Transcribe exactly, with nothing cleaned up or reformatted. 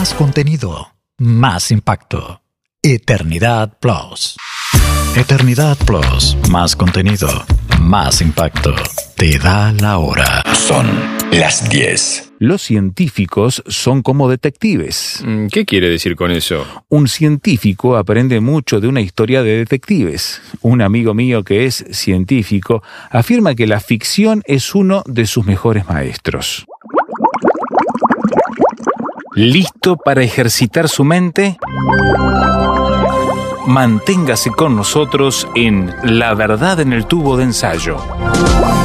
Más contenido, más impacto. Eternidad Plus. Eternidad Plus. Más contenido, más impacto. Te da la hora. Son las diez. Los científicos son como detectives. ¿Qué quiere decir con eso? Un científico aprende mucho de una historia de detectives. Un amigo mío que es científico afirma que la ficción es uno de sus mejores maestros. ¿Listo para ejercitar su mente? Manténgase con nosotros en La Verdad en el Tubo de Ensayo.